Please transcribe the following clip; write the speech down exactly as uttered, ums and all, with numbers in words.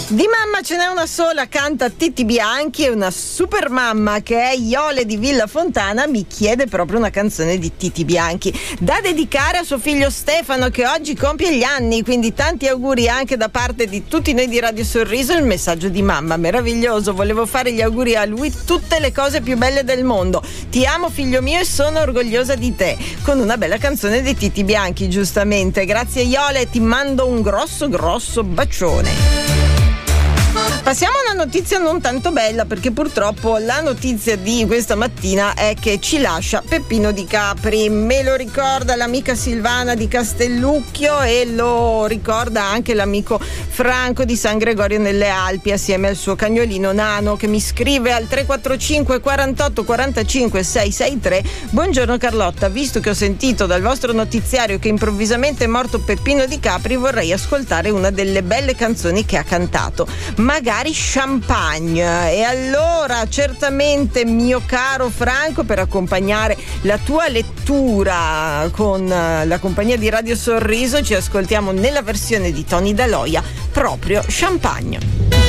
Di mamma ce n'è una sola, canta Titti Bianchi, e una super mamma che è Iole di Villa Fontana mi chiede proprio una canzone di Titti Bianchi da dedicare a suo figlio Stefano, che oggi compie gli anni, quindi tanti auguri anche da parte di tutti noi di Radio Sorriso. Il messaggio di mamma meraviglioso, volevo fare gli auguri a lui, tutte le cose più belle del mondo, ti amo figlio mio e sono orgogliosa di te, con una bella canzone di Titti Bianchi, giustamente. Grazie Iole, ti mando un grosso grosso bacione. Passiamo a una notizia non tanto bella, perché purtroppo la notizia di questa mattina è che ci lascia Peppino Di Capri. Me lo ricorda l'amica Silvana di Castellucchio e lo ricorda anche l'amico Franco di San Gregorio nelle Alpi, assieme al suo cagnolino Nano, che mi scrive al tre quattro cinque quarantotto quarantacinque seicentosessantatré: buongiorno Carlotta, visto che ho sentito dal vostro notiziario che improvvisamente è morto Peppino Di Capri, vorrei ascoltare una delle belle canzoni che ha cantato, magari Champagne. E allora certamente, mio caro Franco, per accompagnare la tua lettura con la compagnia di Radio Sorriso, ci ascoltiamo nella versione di Tony Daloia proprio Champagne.